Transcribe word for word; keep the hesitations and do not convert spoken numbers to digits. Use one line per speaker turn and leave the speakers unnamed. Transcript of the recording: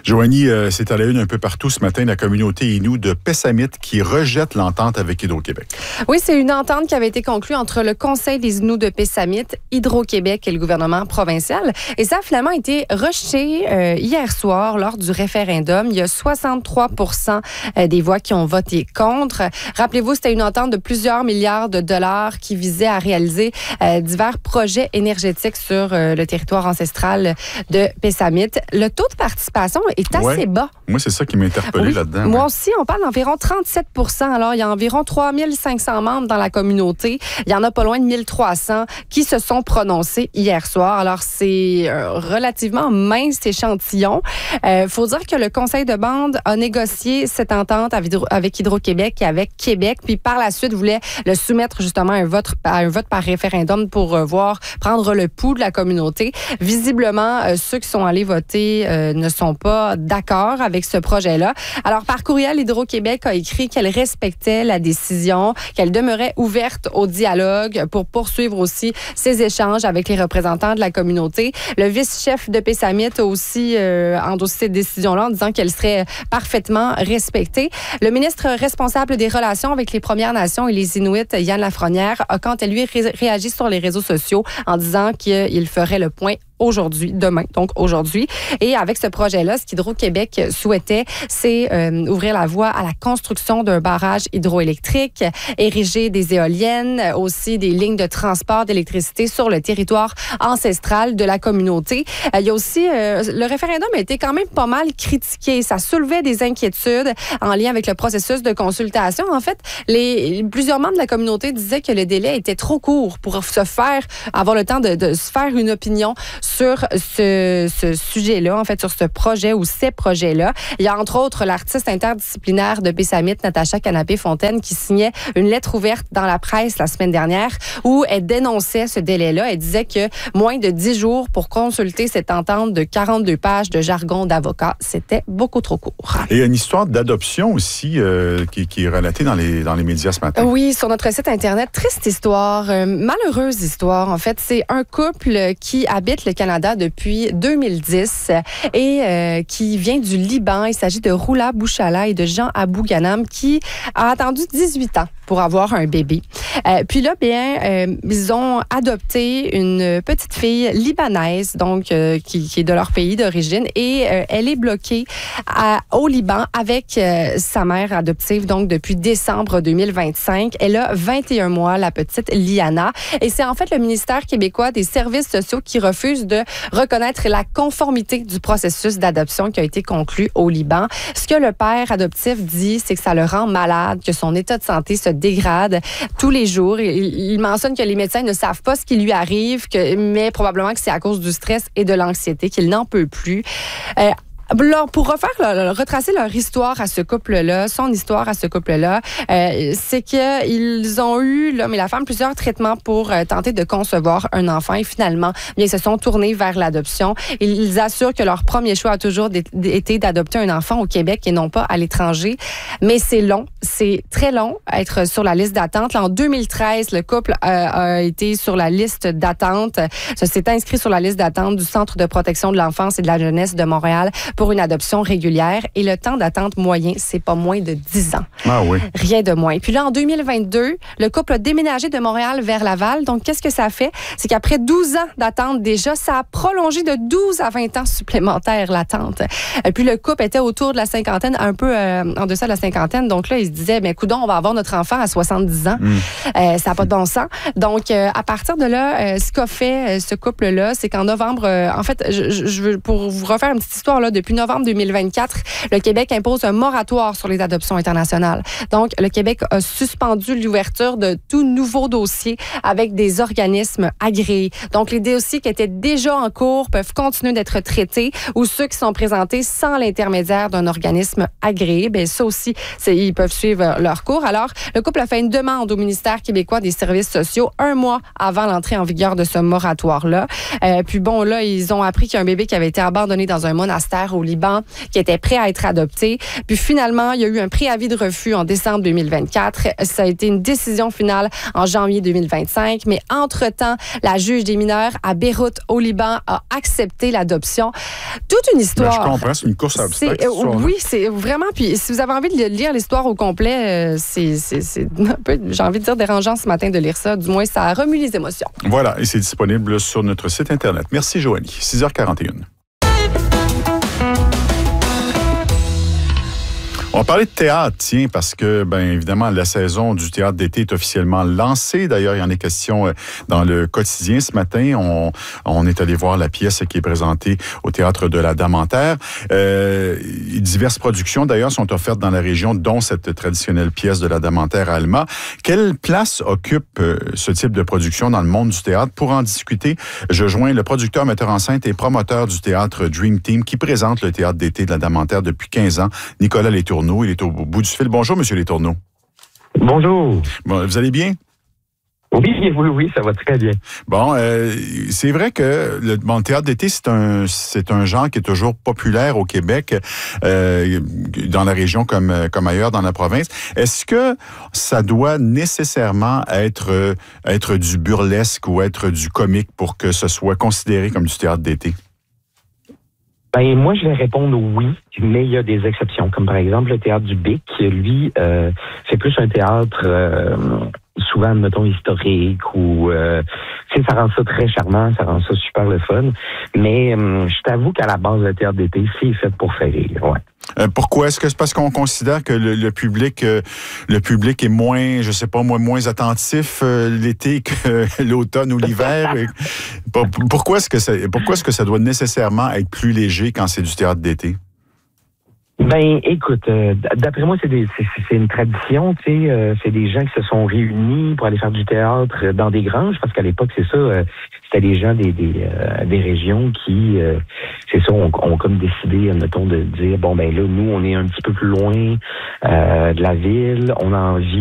Joanie, euh, c'est à la une un peu partout ce matin, la communauté Innu de Pessamit qui rejette l'entente avec Hydro-Québec.
Oui, c'est une entente qui avait été conclue entre le Conseil des Inuits de Pessamit, Hydro-Québec et le gouvernement provincial. Et ça a finalement été rejeté euh, hier soir lors du référendum. Il y a soixante-trois pour cent des voix qui ont voté contre. Rappelez-vous, c'était une entente de plusieurs milliards de dollars qui visait à réaliser euh, divers projets énergétiques sur euh, le territoire ancestral de Pessamit. Le taux de participation est assez
ouais.
bas.
Moi, c'est ça qui m'a interpellé
oui.
là-dedans.
Moi
ouais.
aussi, on parle d'environ trente-sept pour cent. Alors, il y a environ trois mille cinq cents membres dans la communauté. Il y en a pas loin de mille trois cents qui se sont prononcés hier soir. Alors, c'est un relativement mince échantillon. Il euh, faut dire que le conseil de bande a négocié cette entente avec Hydro-Québec et avec Québec, puis par la suite voulait le soumettre justement à un vote, à un vote par référendum pour euh, voir prendre le pouls de la communauté. Visiblement, euh, ceux qui sont allés voter euh, ne sont pas d'accord avec ce projet-là. Alors, par courriel, Hydro-Québec a écrit qu'elle respectait la décision, qu'elle demeurait ouverte au dialogue pour poursuivre aussi ses échanges avec les représentants de la communauté. Le vice-chef de Pessamit a aussi euh, endossé cette décision-là en disant qu'elle serait parfaitement respectée. Le ministre responsable des relations avec les Premières Nations et les Inuits, Yann Lafrenière, a quant à lui ré- réagi sur les réseaux sociaux en disant qu'il ferait le point aujourd'hui, demain, donc aujourd'hui. Et avec ce projet-là, ce qu'Hydro-Québec souhaitait, c'est euh, ouvrir la voie à la construction d'un barrage hydroélectrique, ériger des éoliennes, aussi des lignes de transport d'électricité sur le territoire ancestral de la communauté. Euh, il y a aussi, euh, le référendum a été quand même pas mal critiqué. Ça soulevait des inquiétudes en lien avec le processus de consultation. En fait, les, plusieurs membres de la communauté disaient que le délai était trop court pour se faire, avoir le temps de, de se faire une opinion sur ce, ce sujet-là, en fait, sur ce projet ou ces projets-là. Il y a entre autres l'artiste interdisciplinaire de Pessamit, Natacha Canapé-Fontaine, qui signait une lettre ouverte dans la presse la semaine dernière où elle dénonçait ce délai-là. Elle disait que moins de dix jours pour consulter cette entente de quarante-deux pages de jargon d'avocat, c'était beaucoup trop court.
Et il y a une histoire d'adoption aussi euh, qui, qui est relatée dans les, dans les médias ce matin.
Oui, sur notre site Internet. Triste histoire, euh, malheureuse histoire. En fait, c'est un couple qui habite le Canada depuis deux mille dix et euh, qui vient du Liban. Il s'agit de Roula Bouchala et de Jean Abou Ghanam qui a attendu dix-huit ans pour avoir un bébé. Euh, puis là, bien, euh, ils ont adopté une petite fille libanaise, donc euh, qui, qui est de leur pays d'origine, et euh, elle est bloquée à, au Liban avec euh, sa mère adoptive, donc depuis décembre deux mille vingt-cinq. Elle a vingt et un mois, la petite Liana, et c'est en fait le ministère québécois des services sociaux qui refuse de reconnaître la conformité du processus d'adoption qui a été conclu au Liban. Ce que le père adoptif dit, c'est que ça le rend malade, que son état de santé se dégrade tous les jours. Il, il mentionne que les médecins ne savent pas ce qui lui arrive, que, mais probablement que c'est à cause du stress et de l'anxiété qu'il n'en peut plus. Euh, Alors, pour refaire, là, retracer leur histoire à ce couple-là, son histoire à ce couple-là, euh, c'est qu'ils ont eu, l'homme et la femme, plusieurs traitements pour euh, tenter de concevoir un enfant et finalement, bien, ils se sont tournés vers l'adoption. Ils assurent que leur premier choix a toujours été d'adopter un enfant au Québec et non pas à l'étranger. Mais c'est long, c'est très long à être sur la liste d'attente. Là, en deux mille treize, le couple a, a été sur la liste d'attente. Ça s'est inscrit sur la liste d'attente du Centre de protection de l'enfance et de la jeunesse de Montréal pour une adoption régulière. Et le temps d'attente moyen, c'est pas moins de dix ans.
Ah oui.
Rien de moins. Puis là, en deux mille vingt-deux, le couple a déménagé de Montréal vers Laval. Donc, qu'est-ce que ça fait? C'est qu'après douze ans d'attente déjà, ça a prolongé de douze à vingt ans supplémentaires l'attente. Et puis, le couple était autour de la cinquantaine, un peu euh, en deçà de la cinquantaine. Donc là, ils se disaient, mais coudonc, on va avoir notre enfant à soixante-dix ans. Mm. Euh, ça n'a pas de bon sens. Donc, euh, à partir de là, euh, ce qu'a fait euh, ce couple-là, c'est qu'en novembre, euh, en fait, je, je veux, pour vous refaire une petite histoire, là, depuis novembre deux mille vingt-quatre, le Québec impose un moratoire sur les adoptions internationales. Donc, le Québec a suspendu l'ouverture de tout nouveau dossier avec des organismes agréés. Donc, les dossiers qui étaient déjà en cours peuvent continuer d'être traités ou ceux qui sont présentés sans l'intermédiaire d'un organisme agréé, bien ça aussi, c'est, ils peuvent suivre leur cours. Alors, le couple a fait une demande au ministère québécois des services sociaux un mois avant l'entrée en vigueur de ce moratoire-là. Euh, puis bon, là, ils ont appris qu'il y a un bébé qui avait été abandonné dans un monastère au au Liban qui étaient prêts à être adoptés. Puis finalement, il y a eu un préavis de refus en décembre deux mille vingt-quatre. Ça a été une décision finale en janvier deux mille vingt-cinq. Mais entre-temps, la juge des mineurs à Beyrouth, au Liban, a accepté l'adoption. Toute une histoire.
Ben, je comprends, c'est une course à obstacles.
Oui, c'est vraiment. Puis si vous avez envie de lire l'histoire au complet, c'est, c'est, c'est un peu, j'ai envie de dire, dérangeant ce matin de lire ça. Du moins, ça a remu les émotions.
Voilà, et c'est disponible sur notre site Internet. Merci, Joanie. six heures quarante et une. On parlait de théâtre, tiens, parce que, bien évidemment, la saison du théâtre d'été est officiellement lancée. D'ailleurs, il y en a question dans le quotidien ce matin. On, on est allé voir la pièce qui est présentée au Théâtre de la Dame en Terre. Euh, diverses productions, d'ailleurs, sont offertes dans la région, dont cette traditionnelle pièce de la Dame en Terre à Alma. Quelle place occupe euh, ce type de production dans le monde du théâtre? Pour en discuter, je joins le producteur, metteur en scène et promoteur du théâtre Dream Team qui présente le théâtre d'été de la Dame en Terre depuis quinze ans, Nicolas Letourneau. Il est au bout du fil. Bonjour, M. Letourneau.
Bonjour.
Bon, vous allez bien?
Oui, oui, oui, ça va très bien.
Bon, euh, c'est vrai que le, bon, le théâtre d'été, c'est un, c'est un genre qui est toujours populaire au Québec, euh, dans la région comme, comme ailleurs dans la province. Est-ce que ça doit nécessairement être, être du burlesque ou être du comique pour que ce soit considéré comme du théâtre d'été?
Ben, moi, je vais répondre oui, mais il y a des exceptions, comme par exemple le théâtre du Bic, lui, euh, c'est plus un théâtre euh, souvent, mettons, historique ou euh, tu sais, ça rend ça très charmant, ça rend ça super le fun. Mais euh, je t'avoue qu'à la base, le théâtre d'été, c'est fait pour faire rire, ouais.
Euh, pourquoi? Est-ce que c'est parce qu'on considère que le, le public euh, le public est moins, je sais pas moi, moins attentif euh, l'été que l'automne ou l'hiver? pourquoi est-ce que ça, pourquoi est-ce que ça doit nécessairement être plus léger quand c'est du théâtre d'été?
Ben, écoute, euh, d'après moi, c'est, des, c'est, c'est une tradition, tu sais, euh, c'est des gens qui se sont réunis pour aller faire du théâtre dans des granges, parce qu'à l'époque, c'est ça, euh, c'était des gens des des, euh, des régions qui, euh, c'est ça, ont, ont comme décidé, admettons, de dire, bon, ben là, nous, on est un petit peu plus loin euh, de la ville, on a envie